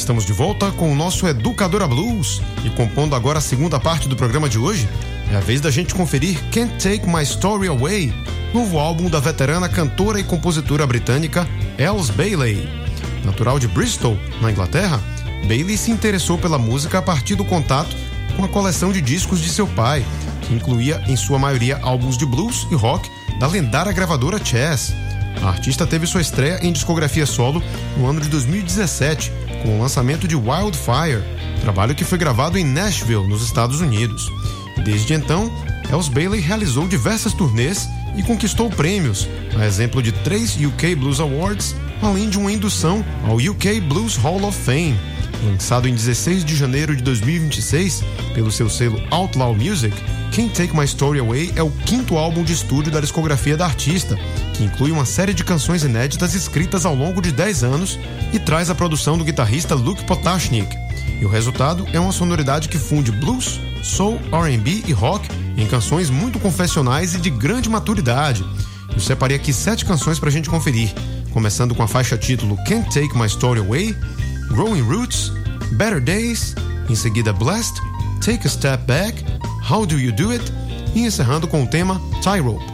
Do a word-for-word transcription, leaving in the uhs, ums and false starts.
Estamos de volta com o nosso Educadora Blues e compondo agora a segunda parte do programa de hoje, é a vez da gente conferir Can't Take My Story Away, novo álbum da veterana cantora e compositora britânica Els Bailey. Natural de Bristol, na Inglaterra, Bailey se interessou pela música a partir do contato com a coleção de discos de seu pai, que incluía em sua maioria álbuns de blues e rock da lendária gravadora Chess. A artista teve sua estreia em discografia solo no ano de dois mil e dezessete, com o lançamento de Wildfire, trabalho que foi gravado em Nashville, nos Estados Unidos. Desde então, Els Bailey realizou diversas turnês e conquistou prêmios, a exemplo de três U K Blues Awards, além de uma indução ao U K Blues Hall of Fame. Lançado em dezesseis de janeiro de dois mil e vinte e seis pelo seu selo Outlaw Music, Can't Take My Story Away é o quinto álbum de estúdio da discografia da artista, que inclui uma série de canções inéditas escritas ao longo de dez anos e traz a produção do guitarrista Luke Potashnick. E o resultado é uma sonoridade que funde blues, soul, R and B e rock em canções muito confessionais e de grande maturidade. Eu separei aqui sete canções pra gente conferir, começando com a faixa título Can't Take My Story Away, Growing Roots, Better Days, em seguida Blessed, Take a Step Back, How Do You Do It, e encerrando com o tema Tightrope.